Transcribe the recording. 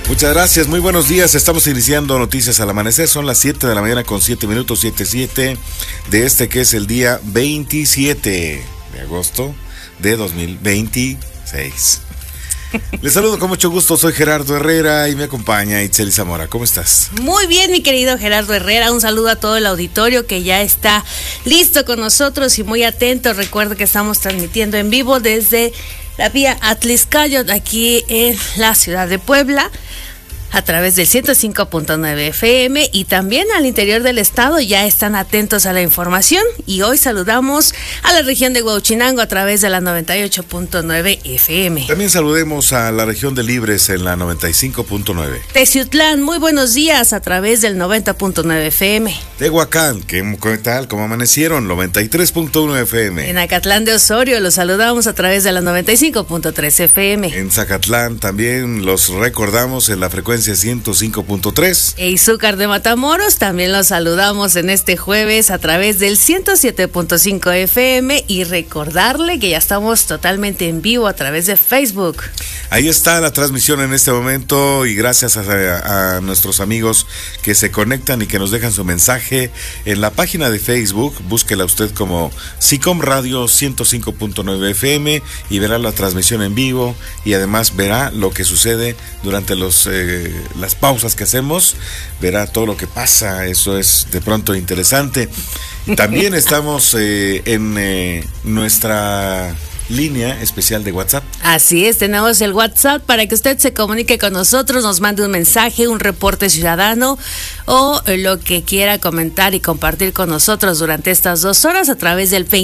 Muchas gracias, muy buenos días. Estamos iniciando Noticias al Amanecer. Son las 7 de la mañana con 7 minutos, 7:07 de este que es el día 27 de agosto de 2026. Les saludo con mucho gusto, soy Gerardo Herrera y me acompaña Itzeli Zamora. ¿Cómo estás? Muy bien, mi querido Gerardo Herrera. Un saludo a todo el auditorio que ya está listo con nosotros y muy atento. Recuerda que estamos transmitiendo en vivo desde la vía Atliscayo, aquí en la ciudad de Puebla, a través del 105.9 FM, y también al interior del estado. Ya están atentos a la información y hoy saludamos a la región de Huauchinango a través de la 98.9 FM. También saludemos a la región de Libres en la 95.9. Teciutlán, muy buenos días a través del 90.9 FM. Tehuacán, ¿qué tal? ¿Cómo amanecieron? 93.1 FM. En Acatlán de Osorio los saludamos a través de la 95.3 FM. En Zacatlán también los recordamos en la frecuencia 105.3. E Izúcar de Matamoros también los saludamos en este jueves a través del 107.5 FM, y recordarle que ya estamos totalmente en vivo a través de Facebook. Ahí está la transmisión en este momento, y gracias a nuestros amigos que se conectan y que nos dejan su mensaje en la página de Facebook. Búsquela usted como SICOM Radio 105.9 FM y verá la transmisión en vivo, y además verá lo que sucede durante las pausas que hacemos, verá todo lo que pasa. Eso es de pronto interesante. También estamos en nuestra línea especial de WhatsApp. Así es, tenemos el WhatsApp para que usted se comunique con nosotros, nos mande un mensaje, un reporte ciudadano o lo que quiera comentar y compartir con nosotros durante estas 2 horas a través del